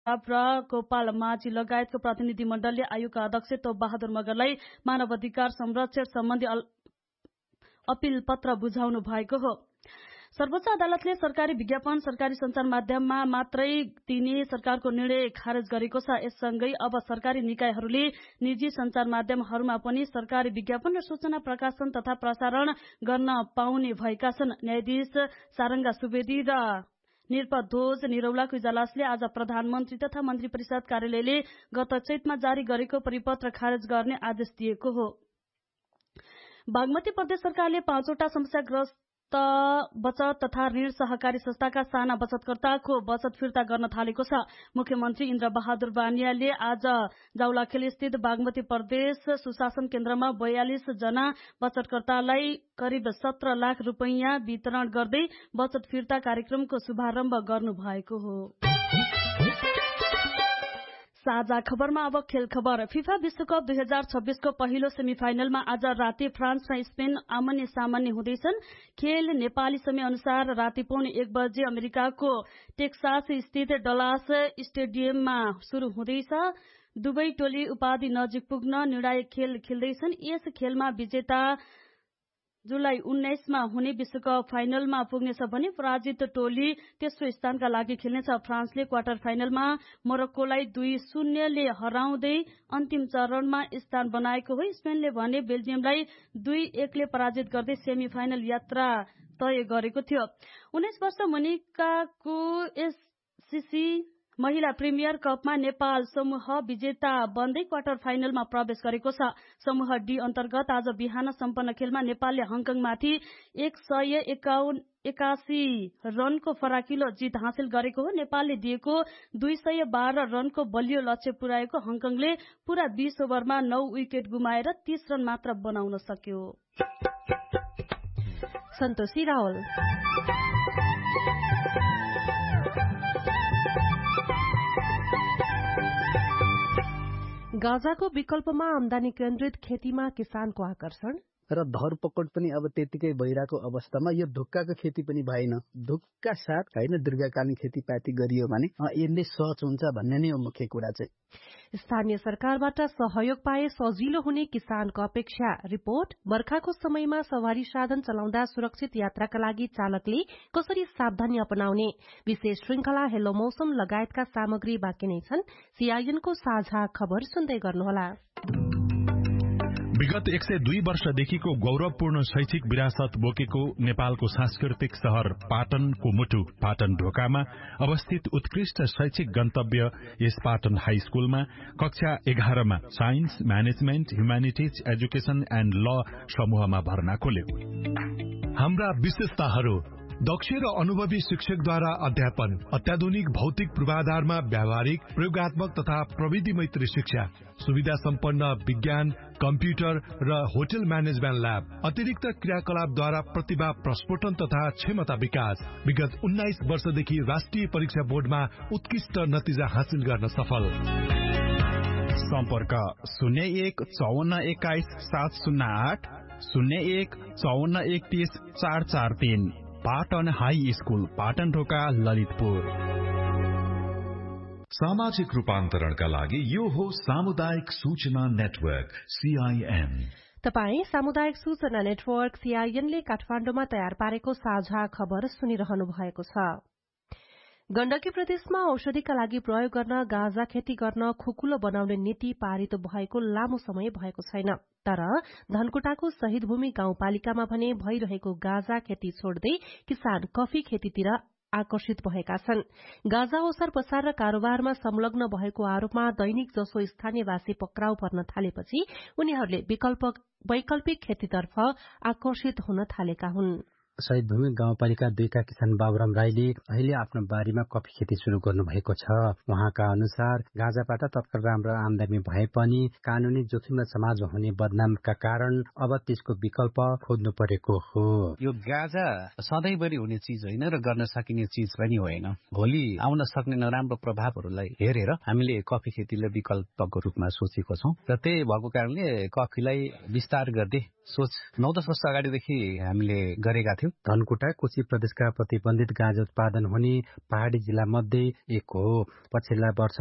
र गोपाल माझी लगायतको प्रतिनिधिमण्डलले आयोगका अध्यक्ष तोप बहादुर मगरलाई मानव अधिकार संरक्षण सम्बन्धी अपील पत्र बुझाउनु भएको हो। सर्वोच्च अदालतले सरकारी विज्ञापन सरकारी सञ्चार माध्यममा मात्रै दिने सरकारको निर्णय खारेज गरेको छ। यससँगै अब सरकारी निकायहरूले निजी सञ्चार माध्यमहरूमा पनि सरकारी विज्ञापन र सूचना प्रकाशन तथा प्रसारण गर्न पाउने भएका छन्। न्यायाधीश सारंगा सुवेदी र निर्पध्वज निरौलाको इजलासले आज प्रधानमन्त्री तथा मन्त्री परिषद कार्यालयले गत चैतमा जारी गरेको परिपत्र खारेज गर्ने आदेश दिएको हो। बागमती प्रदेश सरकारले 5वटा समस्याग्रस्त बचत तथा ऋण सहकारी संस्थाका साना बचतकर्ताको बचत फिर्ता गर्न थालेको छ। मुख्यमन्त्री इन्द्र बहादुर बानियाले आज जाउलाखेल स्थित बागमती प्रदेश सुशासन केन्द्रमा 42 जना बचतकर्तालाई करिब 17 लाख रुपैयाँ वितरण गर्दै बचत फिर्ता कार्यक्रमको शुभारम्भ गर्नु भएको हो। साझा खबरमा अब खेल खबर। फिफा विश्वकप 2026 को पहिलो सेमिफाइनलमा आज राति फ्रान्स र स्पेन आमने सामान्य हुँदैछन्। खेल नेपाली समय अनुसार राति 1:15 बजे अमेरिकाको टेक्सास स्थित डलास स्टेडियममा शुरू हुँदैछ। दुवै टोली उपाधि नजिक पुग्न निर्णायक खेल खेल्दैछन्। यस खेलमा विजेता जुलाई 19 मा हुने विश्वकप फाइनलमा पुग्नेछ भने पराजित टोली तेस्रो स्थानका लागि खेल्नेछ। फ्रान्सले क्वार्टर फाइनलमा मोरक्कोलाई 2-0 ले हराउँदै अन्तिम चरणमा स्थान बनाएको हो। स्पेनले भने बेल्जियमलाई 2-1 ले पराजित गर्दै सेमी फाइनल यात्रा तय गरेको थियो। 19 वर्ष मुनिकाको एससीसी महिला प्रिमियर कपमा नेपाल समूह विजेता बन्दै क्वार्टर फाइनलमा प्रवेश गरेको छ। समूह डी अन्तर्गत आज बिहान सम्पन्न खेलमा नेपालले हङकङमाथि 181 रनको फराकिलो जित हासिल गरेको हो। नेपालले दिएको 212 रनको बलियो लक्ष्य पुर्याएको हङकङले पूरा 20 ओभरमा 9 विकेट गुमाएर 30 रन मात्र बनाउन सक्यो। सन्तोषी रावल। गाजाको विकल्पमा आमदानी केन्द्रित खेतीमा किसानको आकर्षण र धरपकड पनि अब त्यतिकै भइरहेको अवस्थामा यो धुक्काको खेती पनि भएन। धुक्का साथ हैन दीर्घकालीन खेतीपाती गरियो भने यसले सहज हुन्छ भन्ने नै हो मुख्य कुरा चाहिँ। स्थानीय सरकारबाट सहयोग पाए सजिलो हुने किसानको अपेक्षा। रिपोर्ट। बर्खाको समयमा सवारी साधन चलाउँदा सुरक्षित यात्राका लागि चालकले कसरी सावधानी अपनाउने? विशेष श्रृंखला हेलो मौसम लगायतका सामग्री बाँकी नै छन्। सीआईएनको साझा खबर सुन्दै गर्नुहोला। विगत 102 वर्षदेखिको गौरवपूर्ण शैक्षिक विरासत बोकेको नेपालको सांस्कृतिक शहर पाटनको मुटु पाटन ढोकामा अवस्थित उत्कृष्ट शैक्षिक गन्तव्य यस पाटन हाई स्कूलमा कक्षा 11 मा science management humanities education and ल समूहमा भर्ना खोल्यो। हाम्रा विशेषताहरू: दक्ष र अनुभवी शिक्षकद्वारा अध्यापन, अत्याधुनिक भौतिक पूर्वाधारमा व्यावहारिक प्रयोगात्मक तथा प्रविधि मैत्री शिक्षा, सुविधा सम्पन्न विज्ञान, कम्प्युटर र होटल म्यानेजमेन्ट ल्याब, अतिरिक्त क्रियाकलापद्वारा प्रतिभा प्रस्फुटन तथा क्षमता विकास। विगत 19 वर्षदेखि राष्ट्रिय परीक्षा बोर्डमा उत्कृष्ट नतिजा हासिल गर्न सफल। सम्पर्क 01 54 21 708 01 54 31 443। पाटन हाई स्कूल पाटन ढोका ललितपुर। सामाजिक रूपान्तरणका लागि यो हो सामुदायिक सूचना नेटवर्क सीआईएन। तपाई सामुदायिक सूचना नेटवर्क सीआईएनले काठमाडौँमा तयार पारेको साझा खबर सुनिरहनु भएको छ। गण्डकी प्रदेशमा औषधिका लागि प्रयोग गर्न गाँजा खेती गर्न खुकुलो बनाउने नीति पारित भएको लामो समय भएको छैन। तर धनकुटाको शहीद भूमि गाउँपालिकामा भने भइरहेको गाँजा खेती छोड्दै किसान कफी खेतीतिर आकर्षित भएका छन्। गाँजा ओसार पसार र कारोबारमा संलग्न भएको आरोपमा दैनिक जसो स्थानीयवासी पक्राउ पर्न थालेपछि उनीहरूले वैकल्पिक खेतीतर्फ आकर्षित हुन थालेका हुन्। शहीद भूमि गाउँपालिका 2 का किसान बाबुराम राईले अहिले आफ्नो बारीमा कफी खेती शुरू गर्नु भएको छ। उहाँका अनुसार गाँजाबाट तत्काल राम्रो आमदानी भए पनि कानूनी जोखिम र समाजमा हुने बदनामका कारण अब त्यसको विकल्प खोज्नु परेको हो। यो गाँजा सधैँभरि हुने चीज होइन र गर्न सकिने चीज पनि होइन। भोलि आउन सक्ने नराम्रो प्रभावहरूलाई हेरेर हामीले कफी खेतीलाई विकल्पको रूपमा सोचेको छौं र त्यही भएको कारणले कफीलाई विस्तार गर्दै सोच 9-10 वर्ष अगाडिदेखि हामीले गरेका थियौं। धनकुटा कोशी प्रदेशका प्रतिबन्धित गाँजा उत्पादन हुने पहाडी जिल्ला मध्ये एक हो। पछिल्ला वर्ष